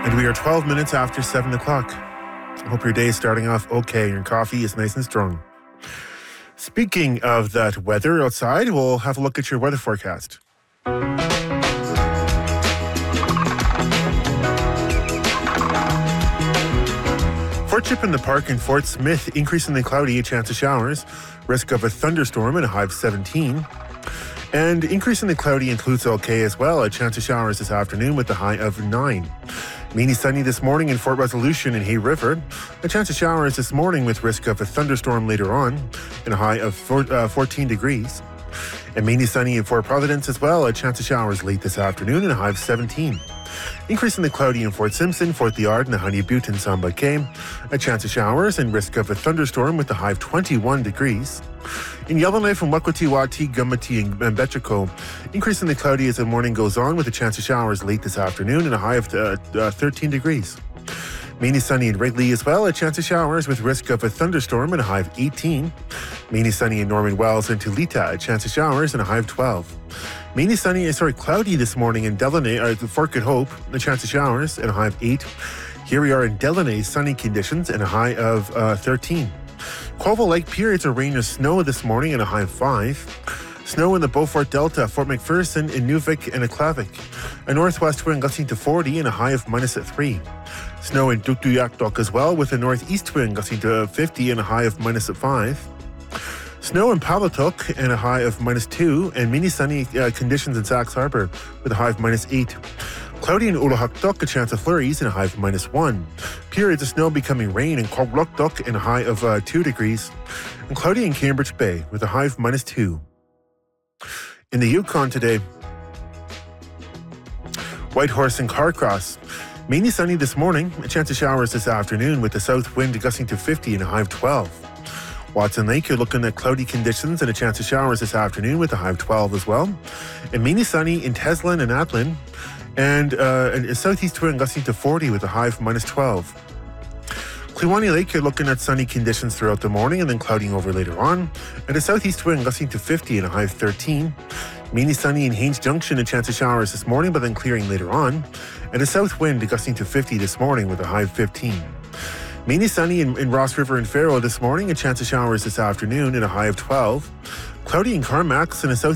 And we are 12 minutes after 7 o'clock. I hope your day is starting off okay and your coffee is nice and strong. Speaking of that weather outside, we'll have a look at your weather forecast. Fort Chip in the Park in Fort Smith, increasingly cloudy, a chance of showers, risk of a thunderstorm and a high of 17. And increasingly cloudy in Clutha Cay as well, a chance of showers this afternoon with a high of 9. Mainly sunny this morning in Fort Resolution and Hay River, a chance of showers this morning with risk of a thunderstorm later on and a high of 14 degrees. And mainly sunny in Fort Providence as well, a chance of showers late this afternoon and a high of 17. Increasingly cloudy in Fort Simpson, Fort Liard, and Honey Butte and Samba Cay, a chance of showers and risk of a thunderstorm with a high of 21 degrees. In Yellowknife and Wakwatiwati, Gumati, and Betchico, increasingly cloudy as the morning goes on with a chance of showers late this afternoon and a high of 13 degrees. Mainly sunny in Wrigley as well, a chance of showers with risk of a thunderstorm and a high of 18. Mainly sunny in Norman Wells and Tulita, a chance of showers and a high of 12. Mainly cloudy this morning in Delaney, Fort Good Hope, a chance of showers and a high of 8. Here we are in Delaney, sunny conditions and a high of 13. Quavo Lake, periods of rain or snow this morning and a high of 5. Snow in the Beaufort Delta, Fort McPherson, Inuvik, and Aklavik. A northwest wind gusting to 40 and a high of -3. Snow in Tuktoyaktok as well, with a northeast wind gusting to 50 and a high of -5. Snow in Palatuk and a high of -2, and mini sunny conditions in Sax Harbor with a high of -8. Cloudy in Ulahaktuk, a chance of flurries and a high of -1. Periods of snow becoming rain in Kogluktuk and a high of 2 degrees. And cloudy in Cambridge Bay with a high of -2. In the Yukon today, Whitehorse and Carcross. Mainly sunny this morning, a chance of showers this afternoon with the south wind gusting to 50 and a high of 12. Watson Lake, you're looking at cloudy conditions and a chance of showers this afternoon with a high of 12 as well. And mainly sunny in Teslin and Atlin, and a southeast wind gusting to 40 with a high of -12. Kliwani Lake, you're looking at sunny conditions throughout the morning and then clouding over later on, and a southeast wind gusting to 50 and a high of 13. Mainly sunny in Haines Junction, a chance of showers this morning, but then clearing later on, and a south wind gusting to 50 this morning with a high of 15. Mainly sunny in Ross River and Faro this morning, a chance of showers this afternoon and a high of 12. Cloudy in Carmacks and a south